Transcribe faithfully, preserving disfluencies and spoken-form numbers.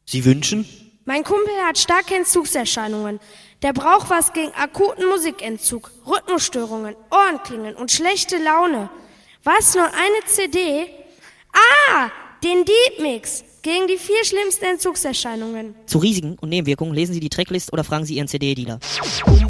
Sie wünschen? Mein Kumpel hat starke Entzugserscheinungen. Der braucht was gegen akuten Musikentzug, Rhythmusstörungen, Ohrenklingeln und schlechte Laune. Was, nur eine C D? Ah, den Deep Mix gegen die vier schlimmsten Entzugserscheinungen. Zu Risiken und Nebenwirkungen lesen Sie die Tracklist oder fragen Sie Ihren C D-Dealer.